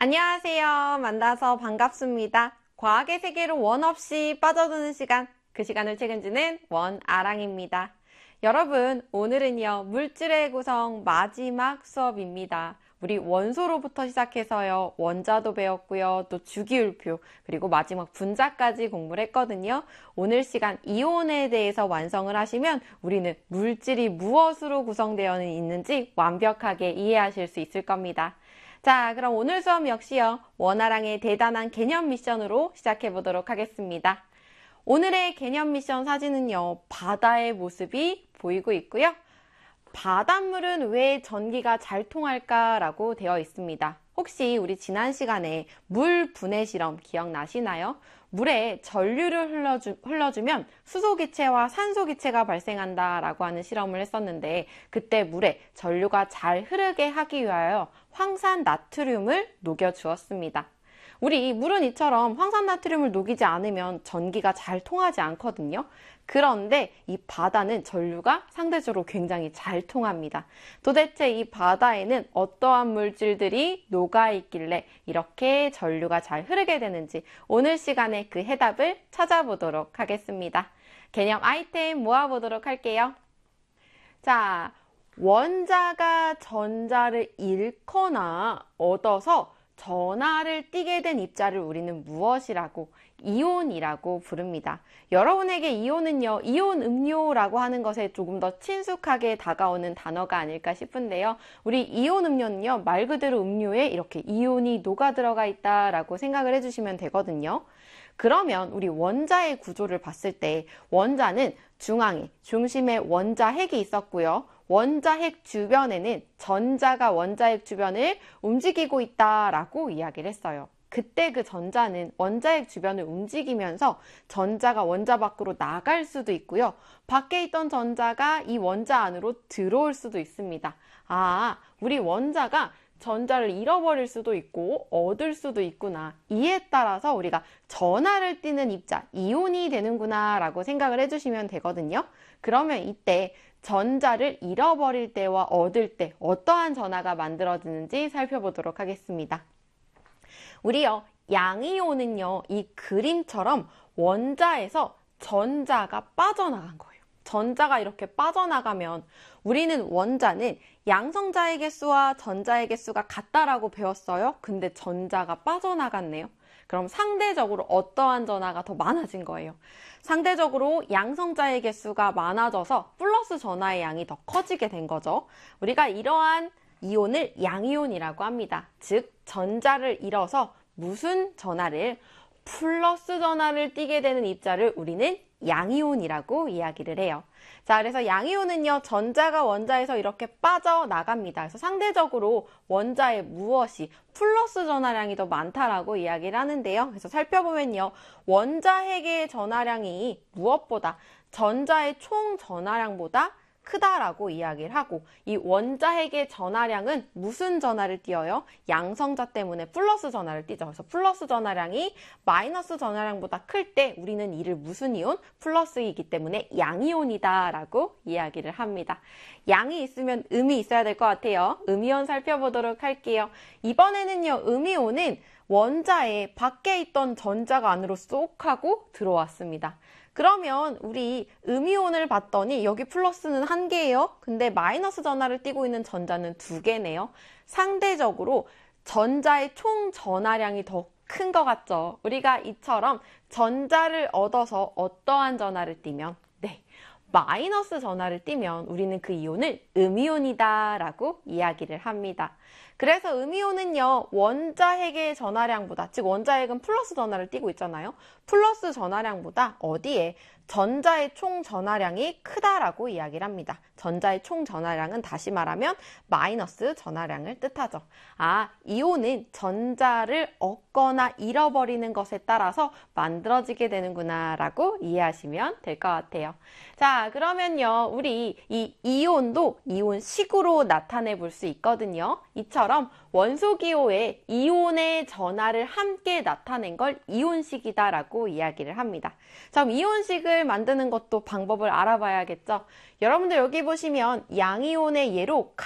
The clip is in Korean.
안녕하세요. 만나서 반갑습니다. 과학의 세계로 원 없이 빠져드는 시간, 그 시간을 책임지는 원아랑입니다. 여러분, 오늘은요, 물질의 구성 마지막 수업입니다. 우리 원소로부터 시작해서요, 원자도 배웠고요, 또 주기율표, 그리고 마지막 분자까지 공부를 했거든요. 오늘 시간 이온에 대해서 완성을 하시면 우리는 물질이 무엇으로 구성되어 있는지 완벽하게 이해하실 수 있을 겁니다. 자, 그럼 오늘 수업 역시요, 원아랑의 대단한 개념 미션으로 시작해 보도록 하겠습니다. 오늘의 개념 미션 사진은요, 바다의 모습이 보이고 있고요. 바닷물은 왜 전기가 잘 통할까라고 되어 있습니다. 혹시 우리 지난 시간에 물 분해 실험 기억나시나요? 물에 전류를 흘러주면 수소기체와 산소기체가 발생한다라고 하는 실험을 했었는데, 그때 물에 전류가 잘 흐르게 하기 위하여 황산나트륨을 녹여주었습니다. 우리 물은 이처럼 황산나트륨을 녹이지 않으면 전기가 잘 통하지 않거든요. 그런데 이 바다는 전류가 상대적으로 굉장히 잘 통합니다. 도대체 이 바다에는 어떠한 물질들이 녹아있길래 이렇게 전류가 잘 흐르게 되는지 오늘 시간에 그 해답을 찾아보도록 하겠습니다. 개념 아이템 모아보도록 할게요. 자, 원자가 전자를 잃거나 얻어서 전하를 띠게 된 입자를 우리는 무엇이라고? 이온이라고 부릅니다. 여러분에게 이온은요, 이온 음료라고 하는 것에 조금 더 친숙하게 다가오는 단어가 아닐까 싶은데요. 우리 이온 음료는요, 말 그대로 음료에 이렇게 이온이 녹아 들어가 있다라고 생각을 해주시면 되거든요. 그러면 우리 원자의 구조를 봤을 때 원자는 중심에 원자핵이 있었고요. 원자핵 주변에는 전자가 원자핵 주변을 움직이고 있다라고 이야기를 했어요. 그때 그 전자는 원자핵 주변을 움직이면서 전자가 원자 밖으로 나갈 수도 있고요. 밖에 있던 전자가 이 원자 안으로 들어올 수도 있습니다. 우리 원자가 전자를 잃어버릴 수도 있고 얻을 수도 있구나. 이에 따라서 우리가 전하를 띠는 입자, 이온이 되는구나 라고 생각을 해주시면 되거든요. 그러면 이때 전자를 잃어버릴 때와 얻을 때 어떠한 전하가 만들어지는지 살펴보도록 하겠습니다. 우리요, 양이온은요, 이 그림처럼 원자에서 전자가 빠져나간 거예요. 전자가 이렇게 빠져나가면 우리는 원자는 양성자의 개수와 전자의 개수가 같다라고 배웠어요. 근데 전자가 빠져나갔네요. 그럼 상대적으로 어떠한 전하가 더 많아진 거예요? 상대적으로 양성자의 개수가 많아져서 플러스 전하의 양이 더 커지게 된 거죠. 우리가 이러한 이온을 양이온이라고 합니다. 즉, 전자를 잃어서 무슨 전하를? 플러스 전하를 띠게 되는 입자를 우리는 양이온이라고 이야기를 해요. 자, 그래서 양이온은요, 전자가 원자에서 이렇게 빠져나갑니다. 그래서 상대적으로 원자의 무엇이 플러스 전하량이 더 많다라고 이야기를 하는데요. 그래서 살펴보면요, 원자핵의 전하량이 무엇보다 전자의 총 전하량보다 크다라고 이야기를 하고, 이 원자핵의 전하량은 무슨 전하를 띄어요? 양성자 때문에 플러스 전하를 띄죠. 그래서 플러스 전하량이 마이너스 전하량보다 클 때 우리는 이를 무슨 이온? 플러스이기 때문에 양이온이다 라고 이야기를 합니다. 양이 있으면 음이 있어야 될 것 같아요. 음이온 살펴보도록 할게요. 이번에는요, 음이온은 원자에 밖에 있던 전자가 안으로 쏙 하고 들어왔습니다. 그러면 우리 음이온을 봤더니 여기 플러스는 1개예요. 근데 마이너스 전하를 띠고 있는 전자는 2개네요. 상대적으로 전자의 총 전하량이 더 큰 것 같죠? 우리가 이처럼 전자를 얻어서 어떠한 전하를 띠면? 마이너스 전하를 띠면 우리는 그 이온을 음이온이다 라고 이야기를 합니다. 그래서 음이온은요, 원자핵의 전하량보다, 즉 원자핵은 플러스 전하를 띠고 있잖아요. 플러스 전하량보다 어디에? 전자의 총 전하량이 크다라고 이야기를 합니다. 전자의 총 전하량은 다시 말하면 마이너스 전하량을 뜻하죠. 이온은 전자를 얻거나 잃어버리는 것에 따라서 만들어지게 되는구나 라고 이해하시면 될 것 같아요. 자, 그러면요, 우리 이 이온도 이온식으로 나타내 볼 수 있거든요. 이처럼 원소기호에 이온의 전하를 함께 나타낸 걸 이온식이다 라고 이야기를 합니다. 자, 그럼 이온식을 만드는 것도 방법을 알아봐야겠죠. 여러분들 여기 보시면 양이온의 예로